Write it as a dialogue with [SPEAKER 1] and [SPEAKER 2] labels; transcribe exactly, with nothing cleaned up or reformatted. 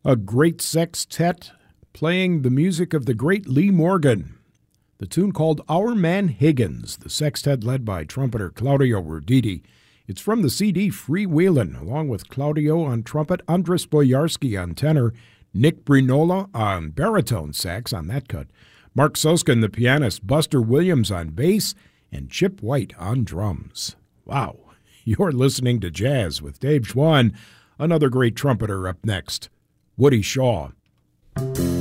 [SPEAKER 1] A great sextet playing the music of the great Lee Morgan. The tune called Our Man Higgins, the sextet led by trumpeter Claudio Roditi. It's from the C D Freewheelin', along with Claudio on trumpet, Andres Boyarsky on tenor, Nick Brinola on baritone sax on that cut, Mark Soskin, the pianist, Buster Williams on bass, and Chip White on drums. Wow, you're listening to Jazz with Dave Schwann. Another great trumpeter up next, Woody Shaw.